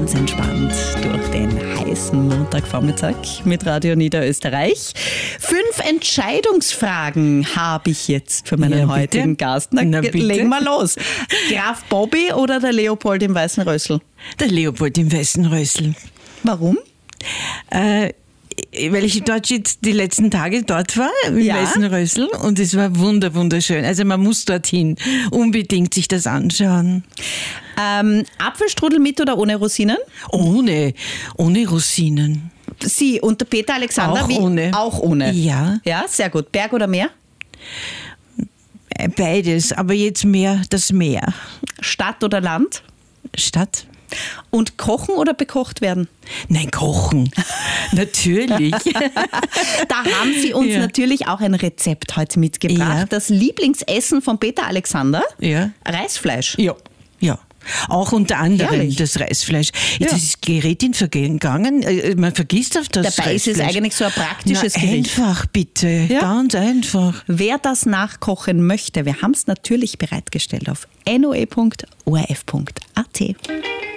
ganz entspannt durch den heißen Montagvormittag mit Radio Niederösterreich. 5 Entscheidungsfragen habe ich jetzt für meinen heutigen Gast. Legen wir los. Graf Bobby oder der Leopold im Weißen Rössl? Der Leopold im Weißen Rössl. Warum? Weil ich dort jetzt die letzten Tage dort war, im Weißen Rössl, und es war wunderschön. Also man muss dorthin unbedingt sich das anschauen. Apfelstrudel mit oder ohne Rosinen? Ohne Rosinen. Sie und der Peter Alexander? Auch ohne. Ja. Ja, sehr gut. Berg oder Meer? Beides, aber jetzt mehr das Meer. Stadt oder Land? Stadt. Und kochen oder bekocht werden? Nein, kochen. Natürlich. Da haben Sie uns natürlich auch ein Rezept heute mitgebracht. Ja. Das Lieblingsessen von Peter Alexander? Ja. Reisfleisch. Ja. Auch unter anderem Herrlich. Das Reisfleisch. Das gerät in Vergangen. Man vergisst auf das Dabei Reisfleisch. ist es eigentlich so ein praktisches Gericht. Einfach bitte, ganz einfach. Wer das nachkochen möchte, wir haben es natürlich bereitgestellt auf noe.orf.at.